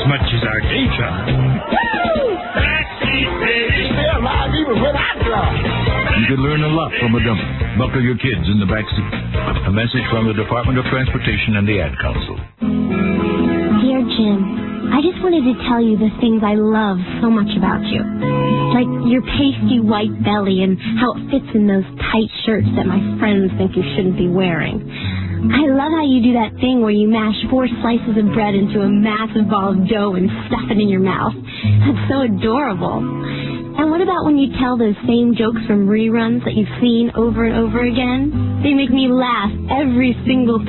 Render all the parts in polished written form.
as much as our day job. They're alive even when I drive. You could learn a lot from a dummy. Buckle your kids in the backseat. A message from the Department of Transportation and the Ad Council. Dear Jim, I just wanted to tell you the things I love so much about you. Like your pasty white belly and how it fits in those tight shirts that my friends think you shouldn't be wearing. I love how you do that thing where you mash 4 slices of bread into a massive ball of dough and stuff it in your mouth. That's so adorable. And what about when you tell those same jokes from reruns that you've seen over and over again? They make me laugh every single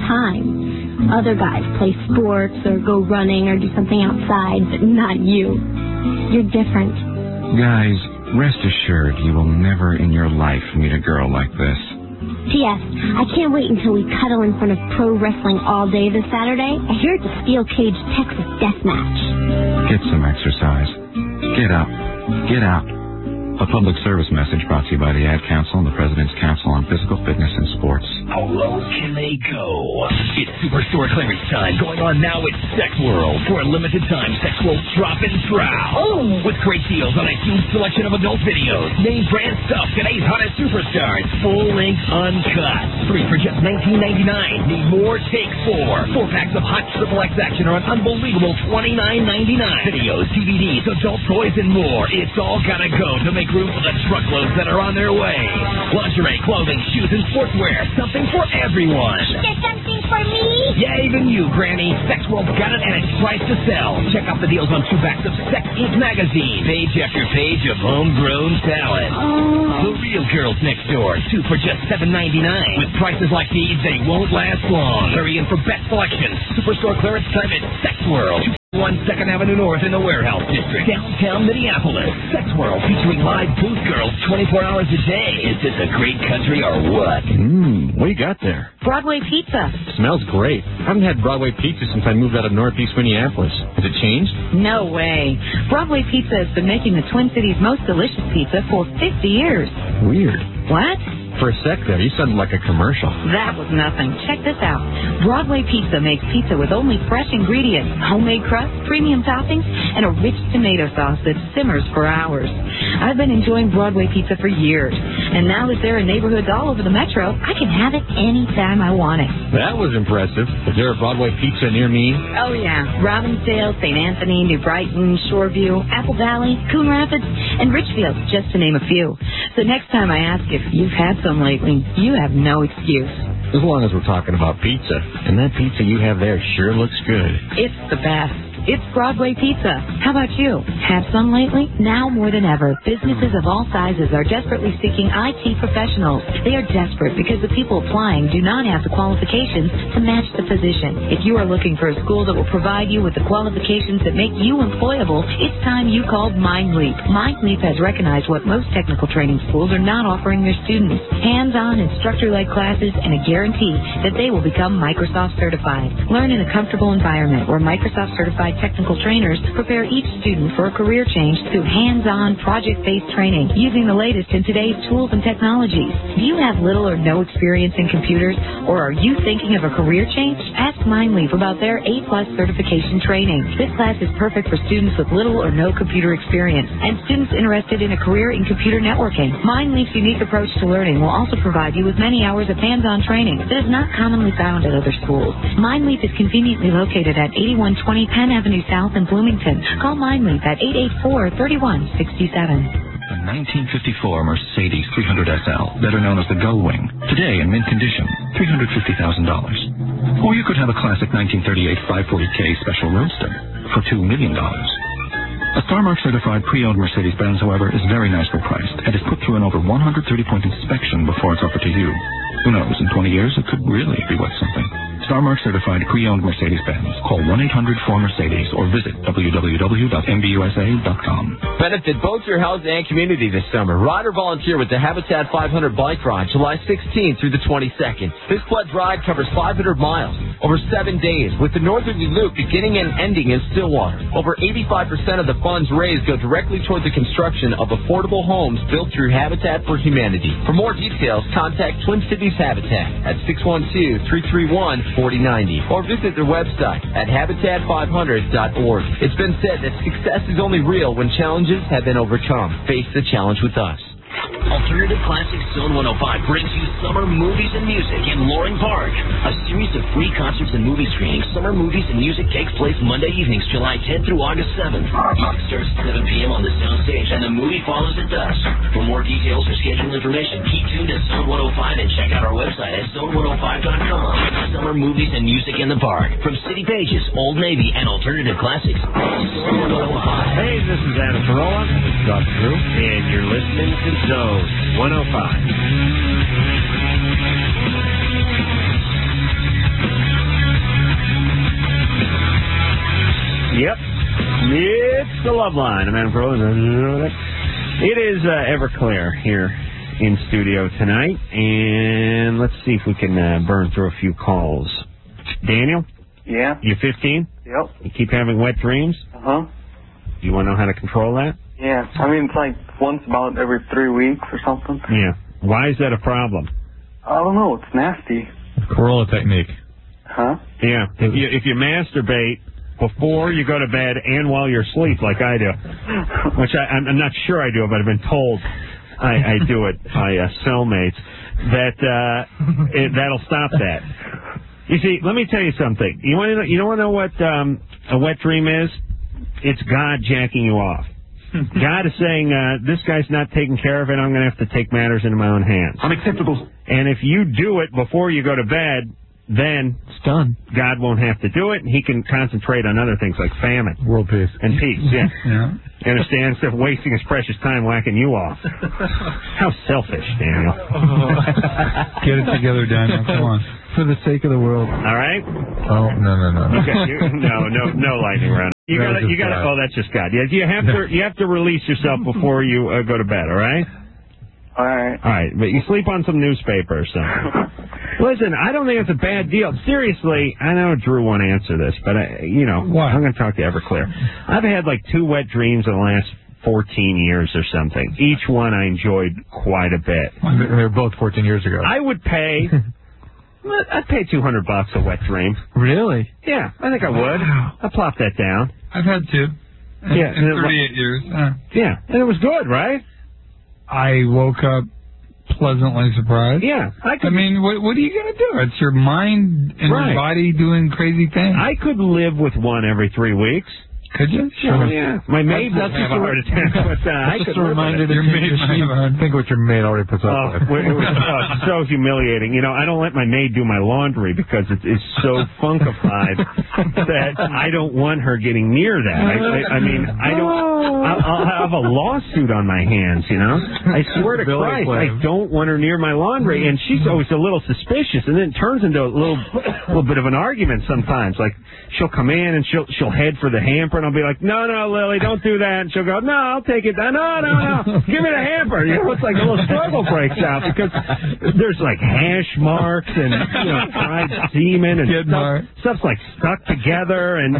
time. Other guys play sports or go running or do something outside, but not you. You're different. Guys, rest assured you will never in your life meet a girl like this. P.S. I can't wait until we cuddle in front of pro wrestling all day this Saturday. I hear it's a steel cage Texas death match. Get some exercise. Get up. Get out. A public service message brought to you by the Ad Council and the President's Council on Physical Fitness and Sports. How low can they go? It's Superstore clearance time. Going on now at Sex World. For a limited time, Sex World's drop and trowel. Oh! With great deals on a huge selection of adult videos. Name brand stuff, today's hottest superstars. Full length uncut. 3 for just $19.99. Need more? Take 4. 4 packs of hot XXX action are an unbelievable $29.99. Videos, DVDs, adult toys, and more. It's all gotta go to make room for the truckloads that are on their way. Lingerie, clothing, shoes, and sportswear. Something for everyone. Is there something for me? Yeah, even you, Granny. Sex World's got it and it's priced to sell. Check out the deals on 2 backs of Sex Inc. magazine. Page after page of homegrown talent. The Real Girls Next Door. 2 for just $7.99. With prices like these, they won't last long. Hurry in for best selection. Superstore clearance time at Sex World. 1 2nd Avenue North in the Warehouse District, downtown Minneapolis. Sex World featuring live booth girls 24 hours a day. Is this a great country or what? What you got there? Broadway pizza. Smells great. I haven't had Broadway pizza since I moved out of Northeast Minneapolis. Has it changed? No way. Broadway Pizza has been making the Twin Cities' most delicious pizza for 50 years. Weird. What? For a sec there, you sounded like a commercial. That was nothing. Check this out. Broadway Pizza makes pizza with only fresh ingredients, homemade crust, premium toppings, and a rich tomato sauce that simmers for hours. I've been enjoying Broadway Pizza for years, and now that they're in neighborhoods all over the metro, I can have it anytime I want it. That was impressive. Is there a Broadway Pizza near me? Oh, yeah. Robbinsdale, St. Anthony, New Brighton, Shoreview, Apple Valley, Coon Rapids, and Richfield, just to name a few. So next time I ask if you've had some lately, you have no excuse. As long as we're talking about pizza. And that pizza you have there sure looks good. It's the best. It's Broadway Pizza. How about you? Have some lately? Now more than ever, businesses of all sizes are desperately seeking IT professionals. They are desperate because the people applying do not have the qualifications to match the position. If you are looking for a school that will provide you with the qualifications that make you employable, it's time you called MindLeap. MindLeap has recognized what most technical training schools are not offering their students. Hands-on instructor-led classes and a guarantee that they will become Microsoft certified. Learn in a comfortable environment where Microsoft certified technical trainers prepare each student for a career change through hands-on, project-based training using the latest in today's tools and technologies. Do you have little or no experience in computers, or are you thinking of a career change? Ask MindLeap about their A+ certification training. This class is perfect for students with little or no computer experience and students interested in a career in computer networking. MindLeap's unique approach to learning will also provide you with many hours of hands-on training that is not commonly found at other schools. MindLeap is conveniently located at 8120 Penn Avenue South in Bloomington. Call MindLeap at 884-3167. A 1954 Mercedes 300 SL, better known as the Gullwing. Today in mint condition, $350,000. Or you could have a classic 1938 540K Special Roadster for $2 million. A Star Mark certified pre-owned Mercedes-Benz, however, is very nicely priced and is put through an over 130-point inspection before it's offered to you. Who knows, in 20 years, it could really be worth something. Star Mark certified pre-owned Mercedes-Benz. Call 1-800-4Mercedes or visit www.mbusa.com. Benefit both your house and community this summer. Ride or volunteer with the Habitat 500 Bike Ride, July 16th through the 22nd. This pledge ride covers 500 miles. over 7 days, with the Northerly Loop beginning and ending in Stillwater. Over 85% of the funds raised go directly toward the construction of affordable homes built through Habitat for Humanity. For more details, contact Twin Cities Habitat at 612-331-4090 or visit their website at habitat500.org. It's been said that success is only real when challenges have been overcome. Face the challenge with us. Alternative Classic Zone 105 brings you Summer Movies and Music in Loring Park. A series of free concerts and movie screenings. Summer Movies and Music takes place Monday evenings, July 10th through August 7th. Music starts at 7 p.m. on the sound stage, and the movie follows at dusk. For more details or schedule information, keep tuned to Zone 105 and check out our website at zone105.com. Summer Movies and Music in the Park. From City Pages, Old Navy, and Alternative Classics. Zone 105. Hey, this is Adam Carolla. This is Dr. Drew, and you're listening to Zone 105. Yep. It's the Love Line. I'm Adam Carolla. It is Everclear here in studio tonight, and let's see if we can burn through a few calls. Daniel? Yeah? You 15? Yep. You keep having wet dreams? Uh-huh. You want to know how to control that? Yeah. I mean, it's like once about every 3 weeks or something. Yeah. Why is that a problem? I don't know. It's nasty. Corolla technique. Huh? Yeah. If you masturbate before you go to bed and while you're asleep, like I do, which I'm not sure I do, but I've been told I do it by cellmates, that'll stop that. You see, let me tell you something. You want to know what a wet dream is? It's God jacking you off. God is saying, this guy's not taking care of it. I'm going to have to take matters into my own hands. Unacceptable. And if you do it before you go to bed, then it's done. God won't have to do it, and he can concentrate on other things like famine. World peace. And peace, yeah. Yeah. You understand? Instead of wasting his precious time whacking you off. How selfish, Daniel. Get it together, Daniel. Come on. For the sake of the world. All right? Oh, no. Okay, no lightning round. You gotta. Oh, that's just God. Yeah, you have to release yourself before you go to bed. All right. All right. All right, but you sleep on some newspaper or something. Listen, I don't think it's a bad deal. Seriously, I know Drew won't answer this, but I'm going to talk to Everclear. I've had like 2 wet dreams in the last 14 years or something. Each one I enjoyed quite a bit. They were both 14 years ago. I would pay. I'd pay $200 a wet dream. Really? Yeah, I think I would. Wow. I'll plop that down. I've had 2. In 38 years. Yeah, and it was good, right? I woke up pleasantly surprised. Yeah. I mean, what are you going to do? It's your mind and your body doing crazy things. I could live with one every 3 weeks. Could you? Sure. Yeah. My maid doesn't have a heart attack, but I could live with it. Your maid think what your maid already puts up with. It was so humiliating. I don't let my maid do my laundry because it's so funkified that I don't want her getting near that. I mean, I'll have a lawsuit on my hands, I swear to Christ, I don't want her near my laundry. And she's always a little suspicious, and then it turns into a little bit of an argument sometimes. Like, she'll come in and she'll head for the hamper, and I'll be like, no, Lily, don't do that. And she'll go, no, I'll take it. No, give me the hamper. It's like a little struggle breaks out because there's like hash marks and fried semen and stuff's like stuck together. And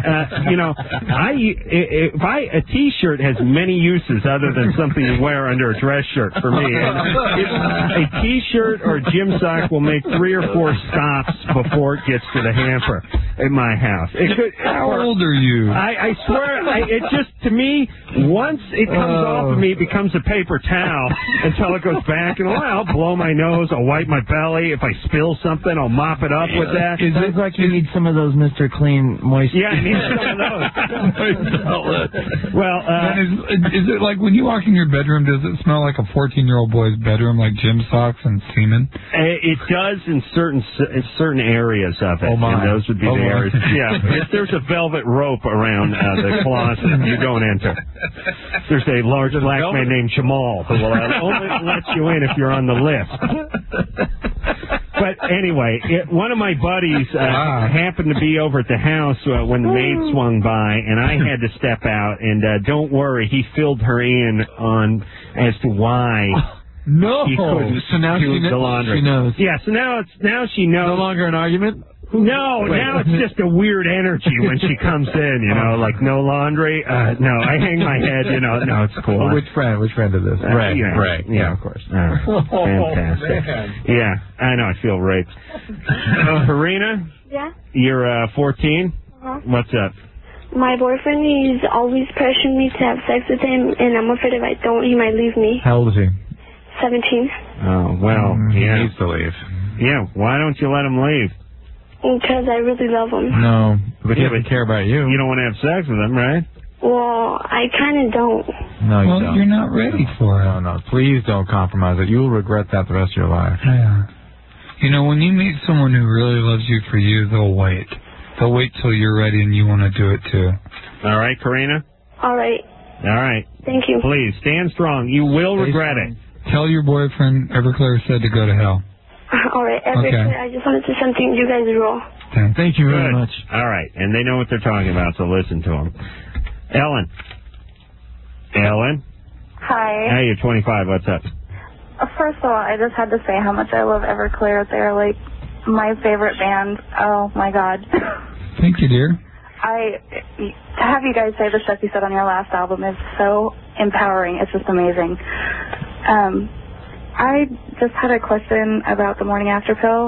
a T-shirt has many uses other than something you wear under a dress shirt for me. And a T-shirt or a gym sock will make 3 or 4 stops before it gets to the hamper at my house. How old are you? I swear, it just, to me, once it comes off of me, it becomes a paper towel until it goes back. And I'll blow my nose, I'll wipe my belly. If I spill something, I'll mop it up with that. It sounds like you need some of those Mr. Clean moist. Yeah, I need some of those. Well, is it like when you walk in your bedroom, does it smell like a 14-year-old boy's bedroom, like gym socks and semen? It does in certain areas of it. Oh, my. And those would be the areas. Yeah, if there's a velvet rope around the closet, you don't enter. There's a large black man named Jamal who will only let you in if you're on the list. But anyway, one of my buddies happened to be over at the house when the maid swung by, and I had to step out. And don't worry, he filled her in on as to why. No. She couldn't so now do the laundry. she knows. Yeah, so now she knows. No longer an argument? No, now it's just a weird energy when she comes in, like no laundry. No, I hang my head, no, it's cool. Which friend did this? Ray. Yeah, of course. Fantastic. Yeah, I know, I feel raped. Karina? Yeah? You're 14? Uh-huh. What's up? My boyfriend, he's always pressuring me to have sex with him, and I'm afraid if I don't, he might leave me. How old is he? 17. Oh, well, He yeah. needs to leave. Yeah, why don't you let him leave? Because I really love him. No, but he doesn't care about you. You don't want to have sex with him, right? Well, I kind of don't. No, you Well, don't. you're not ready for it. No, please don't compromise it. You'll regret that the rest of your life. Yeah. When you meet someone who really loves you for you, they'll wait. They'll wait till you're ready and you want to do it too. All right, Karina? All right. All right. Thank you. Please, stand strong. You will regret it. Tell your boyfriend Everclear said to go to hell. All right. I just wanted to say something. You guys rule. Thank you very much. All right, and they know what they're talking about, so listen to them. Ellen. Hi. Hey, you're 25. What's up? First of all, I just had to say how much I love Everclear. They're like my favorite band. Oh my God. Thank you, dear. To have you guys say the stuff you said on your last album is so empowering. It's just amazing. I just had a question about the morning after pill.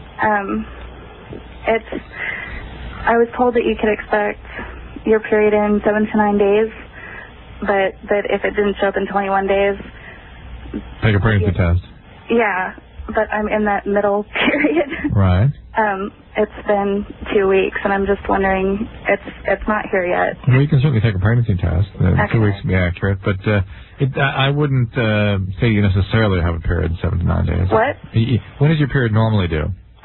I was told that you could expect your period in 7 to 9 days, but that if it didn't show up in 21 days, take a pregnancy test. Yeah, but I'm in that middle period. Right. It's been 2 weeks, and I'm just wondering, it's not here yet. Well, you can certainly take a pregnancy test. Okay. 2 weeks would be accurate, but I wouldn't say you necessarily have a period in 7 to 9 days. What? When does your period normally due?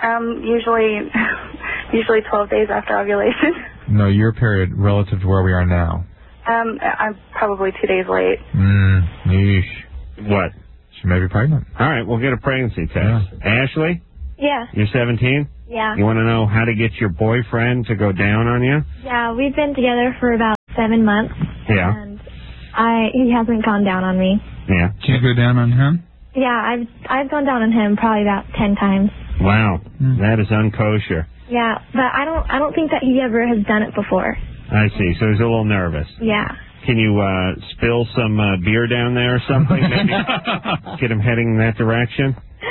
Usually 12 days after ovulation. No, your period relative to where we are now. I'm probably 2 days late. Yeesh. What? She may be pregnant. All right, we'll get a pregnancy test. Yeah. Ashley? Yeah. You're 17? Yeah. You want to know how to get your boyfriend to go down on you? Yeah, we've been together for about 7 months. Yeah. And he hasn't gone down on me. Yeah. Did you go down on him? Yeah, I've gone down on him probably about 10 times. Wow, that is unkosher. Yeah, but I don't think that he ever has done it before. I see. So he's a little nervous. Yeah. Can you spill some beer down there or something? Maybe get him heading in that direction?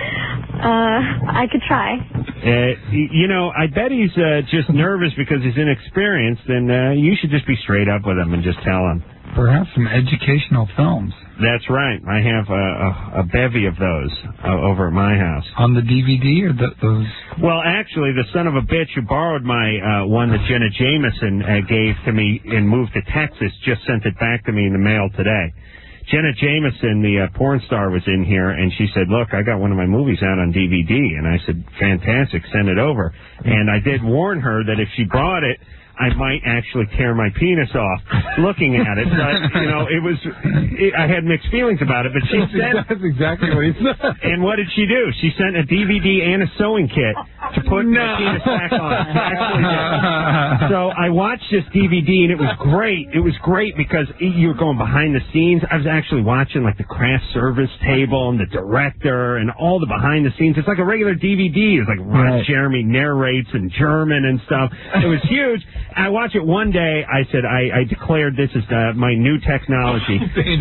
I could try. I bet he's just nervous because he's inexperienced, and you should just be straight up with him and just tell him. Perhaps some educational films. That's right. I have a bevy of those over at my house. On the DVD or those? Well, actually, the son of a bitch who borrowed my one that Jenna Jameson gave to me and moved to Texas just sent it back to me in the mail today. Jenna Jameson, the porn star, was in here, and she said, look, I got one of my movies out on DVD. And I said, fantastic, send it over. And I did warn her that if she brought it, I might actually tear my penis off looking at it. But, I had mixed feelings about it, but she said... That's exactly what he said. And what did she do? She sent a DVD and a sewing kit to put my penis back on. She actually did. So I watched this DVD, and it was great. It was great because you were going behind the scenes. I was actually watching, like, the craft service table and the director and all the behind the scenes. It's like a regular DVD. It's like Ron Jeremy narrates in German and stuff. It was huge. I watched it one day. I said, I declared this is my new technology.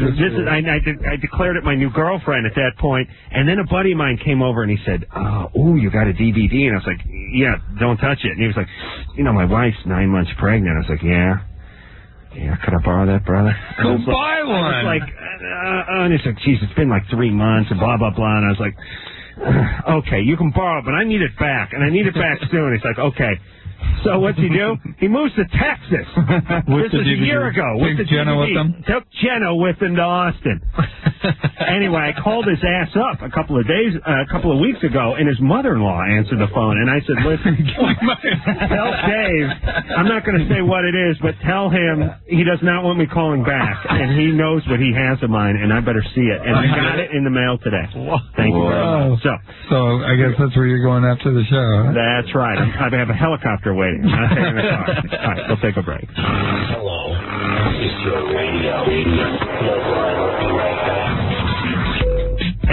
I declared it my new girlfriend at that point. And then a buddy of mine came over and he said, oh, you got a DVD? And I was like, yeah, don't touch it. And he was like, my wife's 9 months pregnant. I was like, yeah, could I borrow that, brother? Go buy one. I was like, and he's like, geez, it's been like 3 months and blah, blah, blah. And I was like, okay, you can borrow it, but I need it back. And I need it back soon. He's like, okay. So what's he do? He moves to Texas. This is a year ago. Took Jenna with him? Took Jenna with him to Austin. Anyway, I called his ass up a couple of weeks ago, and his mother-in-law answered the phone. And I said, listen, tell Dave, I'm not going to say what it is, but tell him he does not want me calling back. And he knows what he has of mine, and I better see it. And I got it in the mail today. Thank you very much. So I guess that's where you're going after the show, huh? That's right. I have a helicopter waiting. I'm not taking the car. All right, we'll take a break. Hello. It's your radio.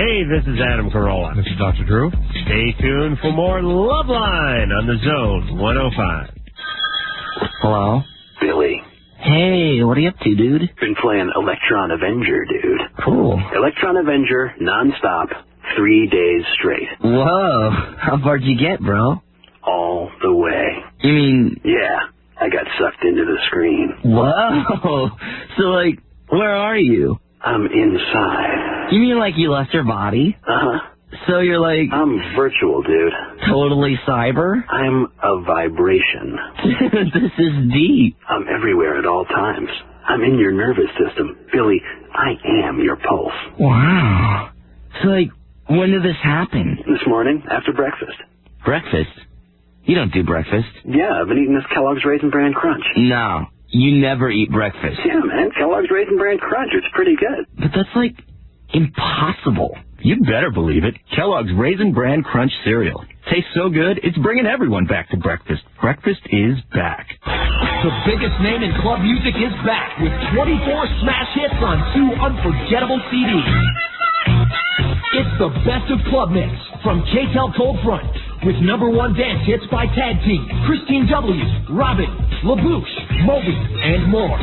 Hey, this is Adam Carolla. This is Dr. Drew. Stay tuned for more Love Line on the Zone 105. Hello? Billy. Hey, what are you up to, dude? Been playing Electron Avenger, dude. Cool. Electron Avenger, non-stop, 3 days straight. Whoa. How far'd you get, bro? All the way. You mean... Yeah, I got sucked into the screen. Whoa. So, like, where are you? I'm inside. You mean like you left your body? Uh-huh. So you're like... I'm virtual, dude. Totally cyber? I'm a vibration. This is deep. I'm everywhere at all times. I'm in your nervous system. Billy, I am your pulse. Wow. So, like, when did this happen? This morning, after breakfast. Breakfast? You don't do breakfast. Yeah, I've been eating this Kellogg's Raisin Bran Crunch. No, you never eat breakfast. Yeah, man, Kellogg's Raisin Bran Crunch. It's pretty good. But that's, like, impossible. You better believe it. Kellogg's Raisin Bran Crunch cereal. Tastes so good, it's bringing everyone back to breakfast. Breakfast is back. The biggest name in club music is back with 24 smash hits on 2 unforgettable CDs. It's the best of Club Mix from K-Tel Cold Front with #1 dance hits by Tag Team, Christine W., Robin, LaBouche, Moby, and more.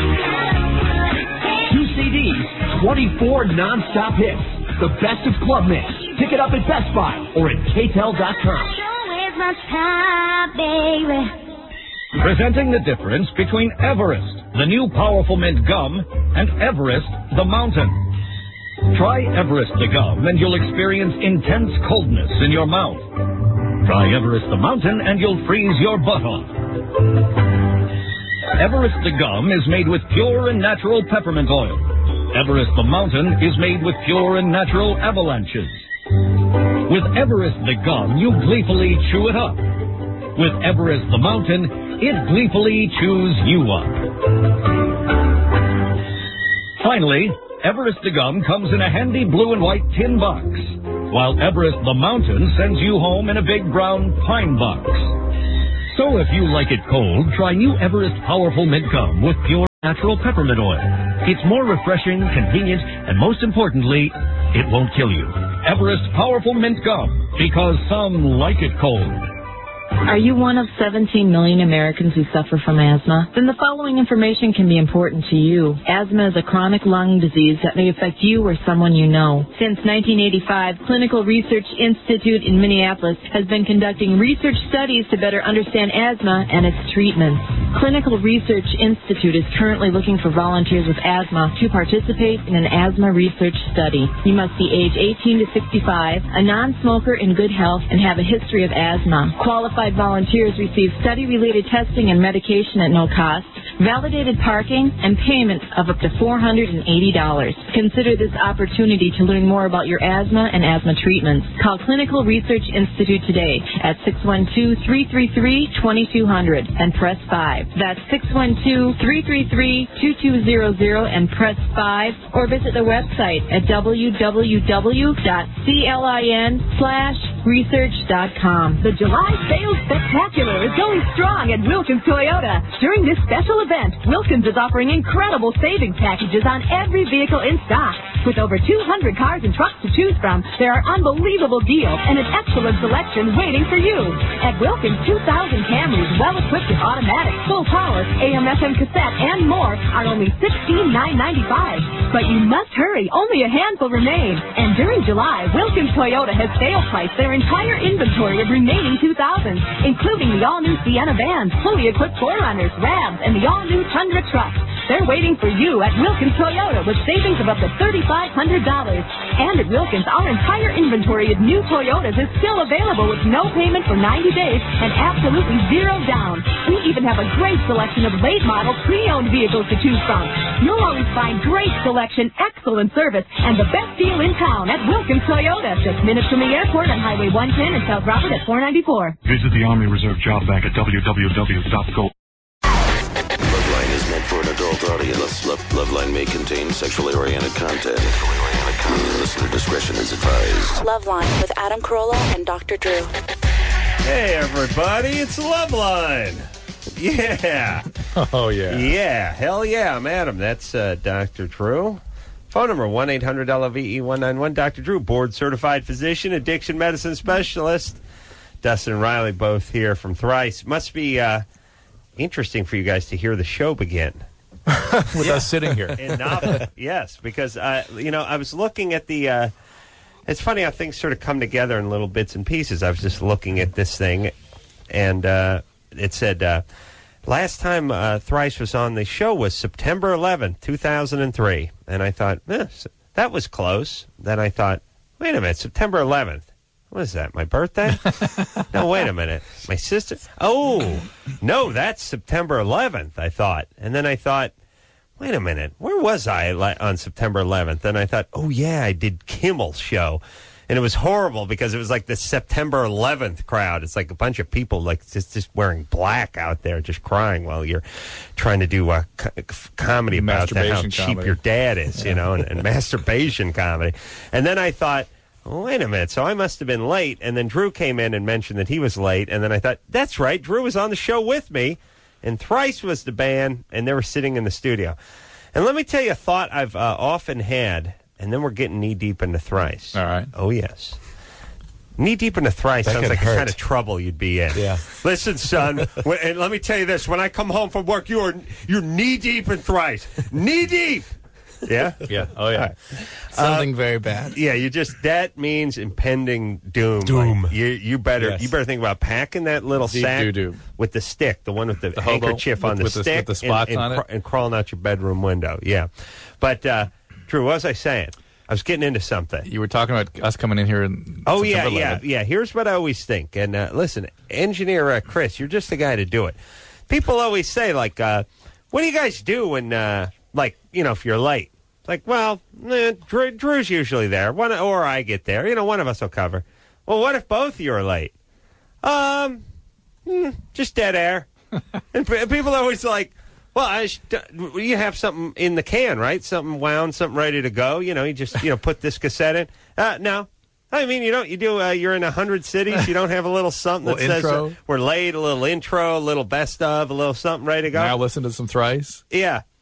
2 CDs, 24 non-stop hits. The best of Club Mix. Pick it up at Best Buy or at KTEL.com. Presenting the difference between Everest, the new powerful mint gum, and Everest, the mountain. Try Everest the gum and you'll experience intense coldness in your mouth. Try Everest the mountain and you'll freeze your butt off. Everest the gum is made with pure and natural peppermint oil. Everest the mountain is made with pure and natural avalanches. With Everest the gum, you gleefully chew it up. With Everest the mountain, it gleefully chews you up. Finally, Everest the gum comes in a handy blue and white tin box, while Everest the mountain sends you home in a big brown pine box. So if you like it cold, try new Everest Powerful Mint Gum with pure natural peppermint oil. It's more refreshing, convenient, and most importantly, it won't kill you. Everest Powerful Mint Gum, because some like it cold. Are you one of 17 million Americans who suffer from asthma? Then the following information can be important to you. Asthma is a chronic lung disease that may affect you or someone you know. Since 1985, Clinical Research Institute in Minneapolis has been conducting research studies to better understand asthma and its treatments. Clinical Research Institute is currently looking for volunteers with asthma to participate in an asthma research study. You must be age 18 to 65, a non-smoker in good health, and have a history of asthma. Qualified volunteers receive study-related testing and medication at no cost, validated parking, and payment of up to $480. Consider this opportunity to learn more about your asthma and asthma treatments. Call Clinical Research Institute today at 612-333-2200 and press 5. That's 612-333-2200 and press 5, or visit the website at www.clin/research.com. The July Sales Spectacular is going strong at Wilkins Toyota. During this special event, Wilkins is offering incredible savings packages on every vehicle in stock. With over 200 cars and trucks to choose from, there are unbelievable deals and an excellent selection waiting for you. At Wilkins, 2,000 Camrys, well-equipped with automatic, full power, AM/FM cassette, and more are only $16,995. But you must hurry. Only a handful remain. And during July, Wilkins Toyota has sale priced their entire inventory of remaining 2000s, including the all-new Sienna vans, fully equipped 4Runners, Ravs, and the all-new Tundra trucks. They're waiting for you at Wilkins Toyota with savings of up to $3,500. And at Wilkins, our entire inventory of new Toyotas is still available with no payment for 90 days and absolutely zero down. We even have a great selection of late-model, pre-owned vehicles to choose from. You'll always find great selection, excellent service, and the best deal in town at Wilkins Toyota. Just minutes from the airport on Highway 110 and South Robert at 494. Visit the Army Reserve Job Bank at www.go. Loveline is meant for an adult audience. Loveline may contain sexually oriented content. Listener discretion is advised. Loveline with Adam Carolla and Dr. Drew. Hey, everybody, it's Loveline. Yeah. Oh, yeah. Yeah, hell yeah, I'm Adam. That's Dr. Drew. Phone number 1-800-LOVE-191. Dr. Drew, board-certified physician, addiction medicine specialist. Dustin and Riley both here from Thrice. Must be interesting for you guys to hear the show begin. With us sitting here. In Napa. Yes, because, I was looking at the... it's funny how things sort of come together in little bits and pieces. I was just looking at this thing, and it said... last time Thrice was on the show was September 11th, 2003. And I thought, that was close. Then I thought, wait a minute, September 11th. What is that, my birthday? No, wait a minute. My sister? Oh, no, that's September 11th, I thought. And then I thought, wait a minute, where was I on September 11th? And I thought, oh, yeah, I did Kimmel's show. And it was horrible because it was like the September 11th crowd. It's like a bunch of people like just wearing black out there just crying while you're trying to do a comedy about how cheap your dad is, and masturbation comedy. And then I thought, wait a minute, so I must have been late. And then Drew came in and mentioned that he was late. And then I thought, that's right, Drew was on the show with me. And Thrice was the band, and they were sitting in the studio. And let me tell you a thought I've often had. And then we're getting knee-deep into Thrice. All right. Oh, yes. Knee-deep into Thrice sounds like the kind of trouble you'd be in. Yeah. Listen, son, and let me tell you this. When I come home from work, you're knee-deep in Thrice. Knee-deep! Yeah? Yeah. Oh, yeah. Right. Something very bad. Yeah, that means impending doom. Doom. Like, you better think about packing that little Deep sack doo-doo. with the stick, the one with the hobo handkerchief on the stick, with the spots on it. And crawling out your bedroom window. Yeah. But, Drew, what was I saying? I was getting into something. You were talking about us coming in here. Oh, yeah. Here's what I always think. And listen, engineer Chris, you're just the guy to do it. People always say, like, what do you guys do when, if you're late? It's like, well, Drew's usually there. Or I get there. One of us will cover. Well, what if both of you are late? Just dead air. And people are always like, well, you have something in the can, right? Something wound, something ready to go. You just, put this cassette in. No. I mean, you're in 100 cities. You don't have a little something that says we're late, a little intro, a little best of, a little something ready to go. Now listen to some Thrice. Yeah.